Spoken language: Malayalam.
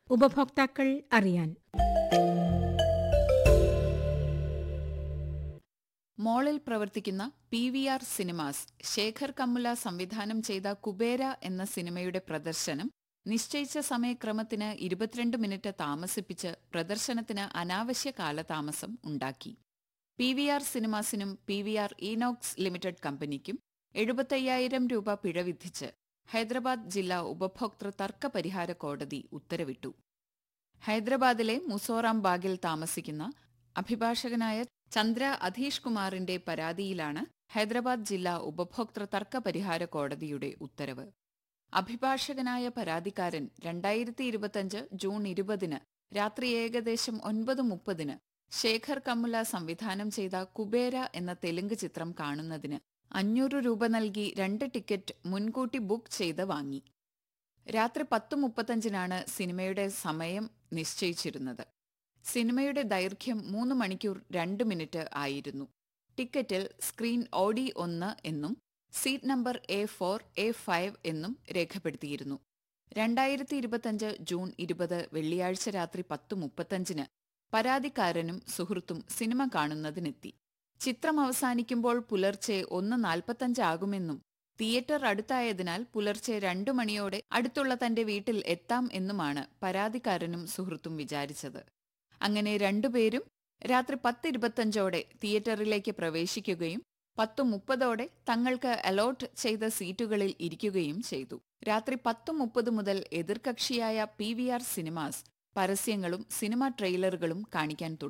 ഉപഭോക്താക്കൾ അറിയാൻ. മോളിൽ പ്രവർത്തിക്കുന്ന PVR സിനിമാസ് ശേഖർ കമ്മുല സംവിധാനം ചെയ്ത കുബേര എന്ന സിനിമയുടെ പ്രദർശനം നിശ്ചയിച്ച സമയക്രമത്തിന് 22 മിനിറ്റ് താമസിപ്പിച്ച് പ്രദർശനത്തിന് അനാവശ്യ കാലതാമസം ഉണ്ടാക്കി. PVR സിനിമാസിനും PVR ഇനോക്സ് ലിമിറ്റഡ് കമ്പനിക്കും 75,000 രൂപ പിഴ വിധിച്ച് ഹൈദരാബാദ് ജില്ലാ ഉപഭോക്തൃ തർക്ക പരിഹാര കോടതി ഉത്തരവിട്ടു. ഹൈദരാബാദിലെ മുസോറാം ബാഗിൽ താമസിക്കുന്ന അഭിഭാഷകനായ ചന്ദ്ര അധീഷ് കുമാറിന്റെ പരാതിയിലാണ് ഹൈദരാബാദ് ജില്ലാ ഉപഭോക്തൃ തർക്ക പരിഹാര കോടതിയുടെ ഉത്തരവ്. അഭിഭാഷകനായ പരാതിക്കാരൻ 2025 ജൂൺ 20 രാത്രി ഏകദേശം 9:30 ശേഖർ കമ്മുല സംവിധാനം ചെയ്ത കുബേര എന്ന തെലുങ്ക് ചിത്രം കാണുന്നതിന് 500 രൂപ നൽകി 2 ടിക്കറ്റ് മുൻകൂട്ടി ബുക്ക് ചെയ്ത് വാങ്ങി. രാത്രി 10:35 സിനിമയുടെ സമയം നിശ്ചയിച്ചിരുന്നത്. സിനിമയുടെ ദൈർഘ്യം 3 മണിക്കൂർ 2 മിനിറ്റ് ആയിരുന്നു. ടിക്കറ്റിൽ സ്ക്രീൻ ഓഡി 1 എന്നും സീറ്റ് നമ്പർ A4, A5 എന്നും രേഖപ്പെടുത്തിയിരുന്നു. 2025 ജൂൺ 20 വെള്ളിയാഴ്ച രാത്രി 10:35 പരാതിക്കാരനും സുഹൃത്തും സിനിമ കാണുന്നതിനെത്തി. ചിത്രം അവസാനിക്കുമ്പോൾ പുലർച്ചെ 1:45 ആകുമെന്നും തിയേറ്റർ അടുത്തായതിനാൽ പുലർച്ചെ 2 മണിയോടെ അടുത്തുള്ള തന്റെ വീട്ടിൽ എത്താം എന്നുമാണ് പരാതിക്കാരനും സുഹൃത്തും വിചാരിച്ചത്. അങ്ങനെ രണ്ടുപേരും രാത്രി 10:25 തിയേറ്ററിലേക്ക് പ്രവേശിക്കുകയും 10:30 തങ്ങൾക്ക് അലോട്ട് ചെയ്ത സീറ്റുകളിൽ ഇരിക്കുകയും ചെയ്തു. രാത്രി 10:30 മുതൽ എതിർകക്ഷിയായ PVR സിനിമാസ് പരസ്യങ്ങളും സിനിമ ട്രെയിലറുകളും കാണിക്കാൻ തുടങ്ങി.